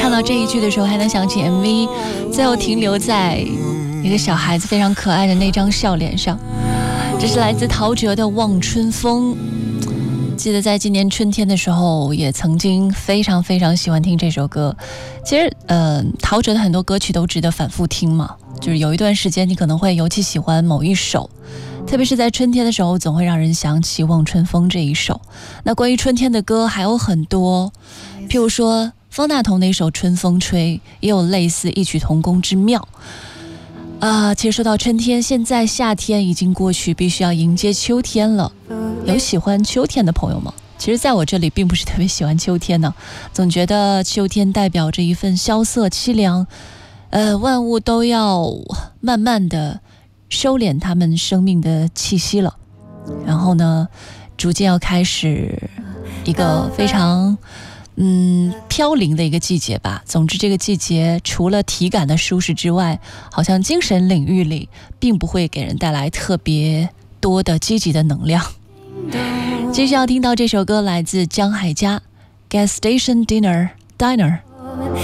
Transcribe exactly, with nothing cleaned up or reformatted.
看到这一句的时候，还能想起 M V， 最后停留在一个小孩子非常可爱的那张笑脸上。这是来自陶喆的《望春风》。记得在今年春天的时候，也曾经非常非常喜欢听这首歌。其实，呃，陶喆的很多歌曲都值得反复听嘛。就是有一段时间，你可能会尤其喜欢某一首，特别是在春天的时候，总会让人想起《望春风》这一首。那关于春天的歌还有很多，譬如说方大同的一首《春风吹》，也有类似异曲同工之妙。啊、呃，其实说到春天，现在夏天已经过去，必须要迎接秋天了。有喜欢秋天的朋友吗？其实在我这里并不是特别喜欢秋天呢，总觉得秋天代表着一份萧瑟凄凉，呃，万物都要慢慢的收敛他们生命的气息了，然后呢，逐渐要开始一个非常嗯飘零的一个季节吧。总之这个季节除了体感的舒适之外，好像精神领域里并不会给人带来特别多的积极的能量。接下来要听到这首歌来自江海佳 Gas Station Dinner Diner。